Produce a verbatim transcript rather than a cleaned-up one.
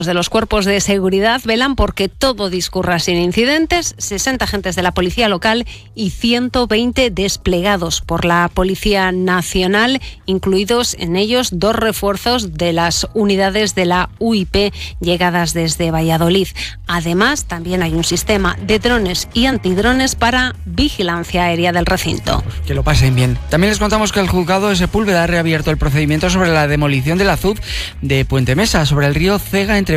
de los cuerpos de seguridad velan porque todo discurra sin incidentes, sesenta agentes de la Policía Local y ciento veinte desplegados por la Policía Nacional, incluidos en ellos dos refuerzos de las unidades de la U I P llegadas desde Valladolid. Además, también hay un sistema de drones y antidrones para vigilancia aérea del recinto. Que lo pasen bien. También les contamos que el juzgado de Sepúlveda ha reabierto el procedimiento sobre la demolición del azud de Puente Mesa, sobre el río Cega, entre